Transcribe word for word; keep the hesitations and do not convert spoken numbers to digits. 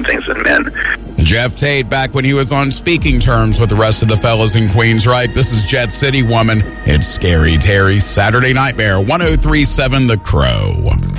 things than men. Jeff Tate back when he was on speaking terms with the rest of the fellas in Queens, right? This is Jet City Woman. It's Scary Terry, Saturday Nightmare, one oh three point seven The Crow.